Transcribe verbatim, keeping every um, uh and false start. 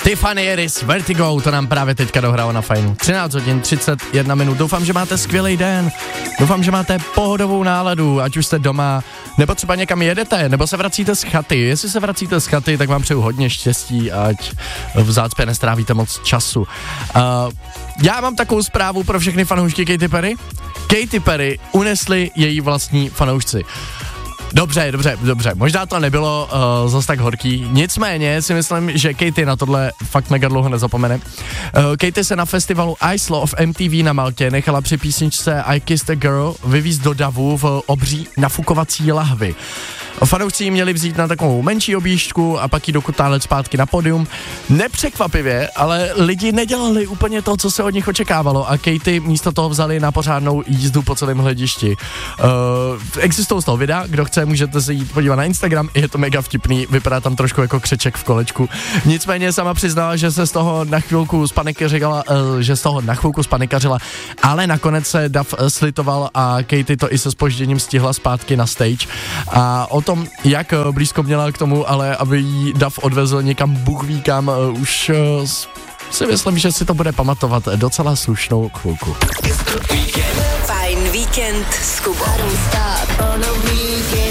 Tiffany Iris, Vertigo, to nám právě teďka dohrálo na Fajnu. třináct hodin třicet jedna minut. Doufám, že máte skvělý den. Doufám, že máte pohodovou náladu, ať už jste doma, nebo třeba někam jedete, nebo se vracíte z chaty. Jestli se vracíte z chaty, tak vám přeju hodně štěstí, ať v zácpě nestrávíte moc času. Uh, já mám takovou zprávu pro všechny fanoušky Katy Perry. Katy Perry unesli její vlastní fanoušci. Dobře, dobře, dobře, možná to nebylo uh, zas tak horký, nicméně si myslím, že Katy na tohle fakt mega dlouho nezapomene. Uh, Katy se na festivalu Ice Law of M T V na Maltě nechala při písničce I Kissed a Girl vyvízt do davu v obří nafukovací lahvi. Fanoušci ji měli vzít na takovou menší objížďku a pak ji dokutálet zpátky na pódium. Nepřekvapivě, ale lidi nedělali úplně to, co se od nich očekávalo a Katy místo toho vzali na pořádnou jízdu po celém hledišti. Uh, existují z toho videa, kdo chce, můžete se jít podívat na Instagram, je to mega vtipný, vypadá tam trošku jako křeček v kolečku. Nicméně sama přiznala, že se z toho na chvilku spanikařila, uh, že z toho na chvilku spanikařila, ale nakonec se dav slitoval a Katy to i se zpožděním stihla zpátky na stage. A o tom, jak blízko měla k tomu, ale aby jí dav odvezl někam Bůh ví kam, uh, už uh, si myslím, že si to bude pamatovat docela slušnou chvilku. Fajn víkend s Kubou.